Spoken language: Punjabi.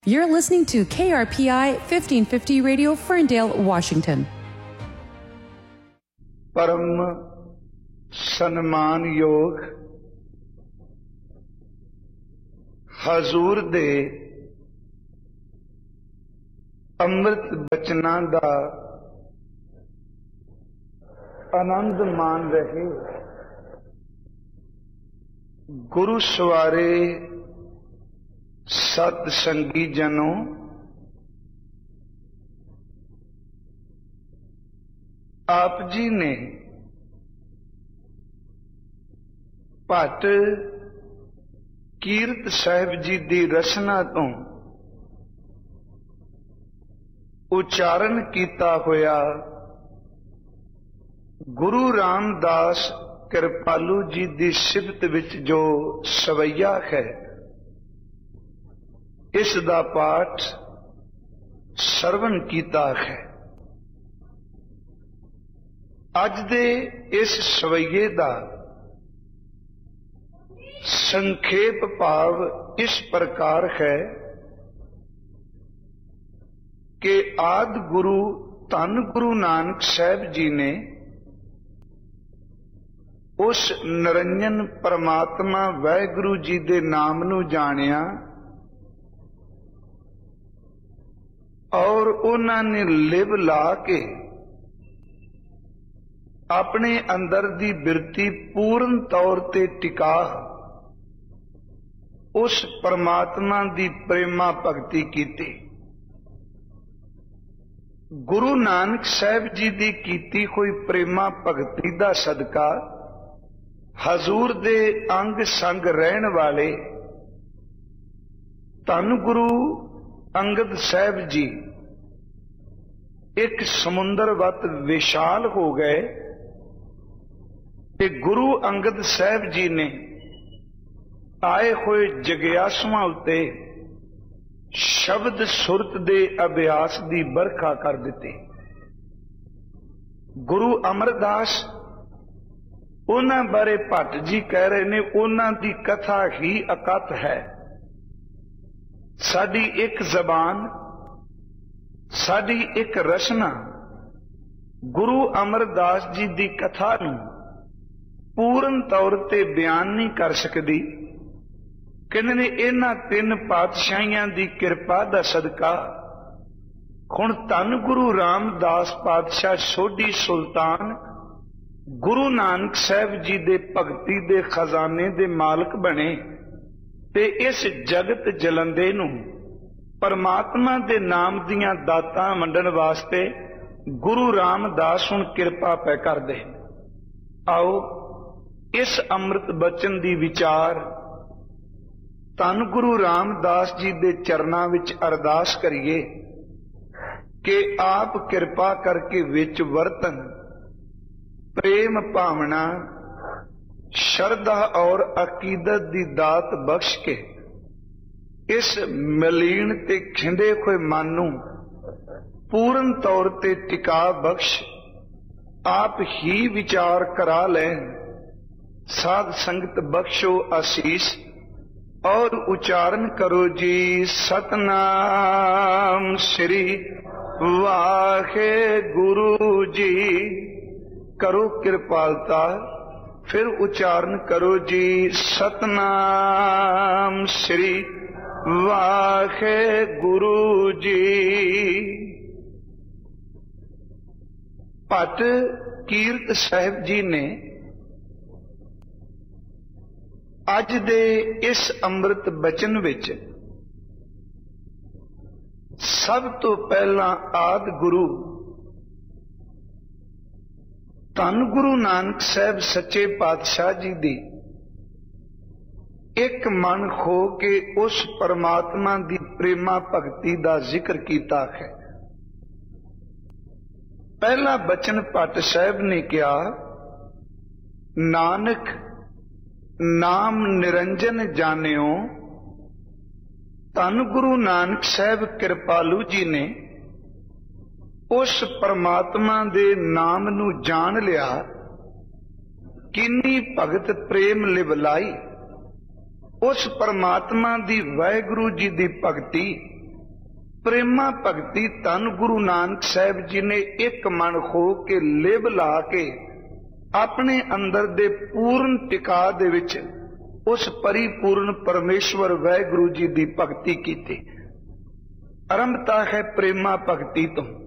You're listening to KRPI 1550 Radio, Ferndale, Washington. परम सन्मान योग हजूर दे ਅੰਮ੍ਰਿਤ ਬਚਨਾਂ ਦਾ ਆਨੰਦ ਮਾਣ ਰਹੇ ਗੁਰੂ ਸਵਾਰੇ ਸਤ ਸੰਗੀ ਜਨੋ, ਆਪ ਜੀ ਨੇ ਭੱਟ ਕੀਰਤ ਸਾਹਿਬ ਜੀ ਦੀ ਰਚਨਾ ਤੋਂ ਉਚਾਰਨ ਕੀਤਾ ਹੋਇਆ ਗੁਰੂ ਰਾਮਦਾਸ ਕਿਰਪਾਲੂ ਜੀ ਦੀ ਸਿਫਤ ਵਿੱਚ ਜੋ ਸਵਈਆ ਹੈ, ਇਸ ਦਾ ਪਾਠ ਸਰਵਣ ਕੀਤਾ ਹੈ। ਅੱਜ ਦੇ ਇਸ ਸਵਈਏ ਦਾ ਸੰਖੇਪ ਭਾਵ ਇਸ ਪ੍ਰਕਾਰ ਹੈ ਕਿ ਆਦਿ ਗੁਰੂ ਧੰਨ ਗੁਰੂ ਨਾਨਕ ਸਾਹਿਬ ਜੀ ਨੇ ਉਸ ਨਿਰੰਜਨ ਪਰਮਾਤਮਾ ਵਾਹਿਗੁਰੂ ਜੀ ਦੇ ਨਾਮ ਨੂੰ ਜਾਣਿਆ ਔਰ ਉਹਨਾਂ ਨੇ ਲਿਵ ਲਾ ਕੇ ਆਪਣੇ ਅੰਦਰ ਦੀ ਬਿਰਤੀ ਪੂਰਨ ਤੌਰ ਤੇ ਟਿਕਾ ਉਸ ਪਰਮਾਤਮਾ ਦੀ ਪ੍ਰੇਮਾ ਭਗਤੀ ਕੀਤੀ। ਗੁਰੂ ਨਾਨਕ ਸਾਹਿਬ ਜੀ ਦੀ ਕੀਤੀ ਹੋਈ ਪ੍ਰੇਮਾ ਭਗਤੀ ਦਾ ਸਦਕਾ ਹਜ਼ੂਰ ਦੇ ਅੰਗ ਸੰਗ ਰਹਿਣ ਵਾਲੇ ਧੰਨ ਗੁਰੂ ਅੰਗਦ ਸਾਹਿਬ ਜੀ ਇੱਕ ਸਮੁੰਦਰ ਵਤ ਵਿਸ਼ਾਲ ਹੋ ਗਏ ਤੇ ਗੁਰੂ ਅੰਗਦ ਸਾਹਿਬ ਜੀ ਨੇ ਆਏ ਹੋਏ ਜਗਿਆਸੂਆਂ ਉੱਤੇ ਸ਼ਬਦ ਸੁਰਤ ਦੇ ਅਭਿਆਸ ਦੀ ਬਰਖਾ ਕਰ ਦਿੱਤੀ। ਗੁਰੂ ਅਮਰਦਾਸ ਉਹਨਾਂ ਬਾਰੇ ਭੱਟ ਜੀ ਕਹਿ ਰਹੇ ਨੇ, ਉਹਨਾਂ ਦੀ ਕਥਾ ਹੀ ਅਕਥ ਹੈ। ਸਾਡੀ ਇੱਕ ਜ਼ਬਾਨ, ਸਾਡੀ ਇੱਕ ਰਚਨਾ ਗੁਰੂ ਅਮਰਦਾਸ ਜੀ ਦੀ ਕਥਾ ਨੂੰ ਪੂਰਨ ਤੌਰ ਤੇ ਬਿਆਨ ਨਹੀਂ ਕਰ ਸਕਦੀ। ਕਹਿੰਦੇ ਨੇ ਇਹਨਾਂ ਤਿੰਨ ਪਾਤਸ਼ਾਹੀਆਂ ਦੀ ਕਿਰਪਾ ਦਾ ਸਦਕਾ ਹੁਣ ਧੰਨ ਗੁਰੂ ਰਾਮਦਾਸ ਪਾਤਸ਼ਾਹ ਸੋਢੀ ਸੁਲਤਾਨ ਗੁਰੂ ਨਾਨਕ ਸਾਹਿਬ ਜੀ ਦੇ ਭਗਤੀ ਦੇ ਖਜ਼ਾਨੇ ਦੇ ਮਾਲਕ ਬਣੇ ਤੇ ਇਸ ਜਗਤ ਜਲੰਦੇ ਨੂੰ ਪਰਮਾਤਮਾ ਦੇ ਨਾਮ ਦੀਆਂ ਦਾਤਾਂ ਵੰਡਣ ਵਾਸਤੇ ਗੁਰੂ ਰਾਮਦਾਸ ਹੁਣ ਕਿਰਪਾ ਪੈ ਕਰਦੇ। ਆਓ ਇਸ ਅੰਮ੍ਰਿਤ ਬਚਨ ਦੀ ਵਿਚਾਰ ਧੰਨ ਗੁਰੂ ਰਾਮਦਾਸ ਜੀ ਦੇ ਚਰਨਾਂ ਵਿੱਚ ਅਰਦਾਸ ਕਰੀਏ ਕਿ ਆਪ ਕਿਰਪਾ ਕਰਕੇ ਵਿੱਚ ਵਰਤਨ, ਪ੍ਰੇਮ ਭਾਵਨਾ ਸ਼ਰਧਾ ਔਰ ਅਕੀਦਤ ਦੀ ਦਾਤ ਬਖਸ਼ ਕੇ ਇਸ ਮਲੀਨ ਤੇ ਖਿੰਡੇ ਹੋਏ ਮਨ ਨੂੰ ਪੂਰਨ ਤੌਰ ਤੇ ਟਿਕਾ ਬਖਸ਼ ਆਪ ਹੀ ਵਿਚਾਰ ਕਰਾ ਲੈਣ। ਸਾਧ ਸੰਗਤ ਬਖਸ਼ੋ ਆਸੀਸ और उच्चारण करो जी सतनाम श्री वाहे गुरु जी। करो कृपालता, फिर उच्चारण करो जी सतनाम श्री वाहे गुरु जी। भट्ट कीरत साहिब जी ने ਅੱਜ ਦੇ ਇਸ ਅੰਮ੍ਰਿਤ ਬਚਨ ਵਿੱਚ ਸਭ ਤੋਂ ਪਹਿਲਾਂ ਆਦਿ ਗੁਰੂ ਧੰਨ ਗੁਰੂ ਨਾਨਕ ਸਾਹਿਬ ਸੱਚੇ ਪਾਤਸ਼ਾਹ ਜੀ ਦੀ ਇੱਕ ਮਨ ਹੋ ਕੇ ਉਸ ਪਰਮਾਤਮਾ ਦੀ ਪ੍ਰੇਮਾ ਭਗਤੀ ਦਾ ਜ਼ਿਕਰ ਕੀਤਾ ਹੈ। ਪਹਿਲਾ ਬਚਨ ਭੱਟ ਸਾਹਿਬ ਨੇ ਕਿਹਾ, ਨਾਨਕ ਨਾਮ ਨਿਰੰਜਨ ਜਾਣਿਓ। ਧੰਨ ਗੁਰੂ ਨਾਨਕ ਸਾਹਿਬ ਕਿਰਪਾਲੂ ਜੀ ਨੇ ਉਸ ਪਰਮਾਤਮਾ ਦੇ ਨਾਮ ਨੂੰ ਜਾਣ ਲਿਆ। ਕਿੰਨੀ ਭਗਤ ਪ੍ਰੇਮ ਲਿਵਲਾਈ ਉਸ ਪਰਮਾਤਮਾ ਦੀ ਵਾਹਿਗੁਰੂ ਜੀ ਦੀ ਭਗਤੀ ਪ੍ਰੇਮਾ ਭਗਤੀ ਧੰਨ ਗੁਰੂ ਨਾਨਕ ਸਾਹਿਬ ਜੀ ਨੇ ਇੱਕ ਮਨ ਹੋ ਕੇ ਲਿਵ ਲਾ ਕੇ ਆਪਣੇ ਅੰਦਰ ਦੇ ਪੂਰਨ ਟਿਕਾ ਦੇ ਵਿੱਚ ਉਸ ਪਰਿਪੂਰਨ ਪਰਮੇਸ਼ਵਰ ਵਾਹਿਗੁਰੂ ਜੀ ਦੀ ਭਗਤੀ ਕੀਤੀ। ਆਰੰਭਤਾ ਹੈ ਪ੍ਰੇਮਾ ਭਗਤੀ ਤੋਂ।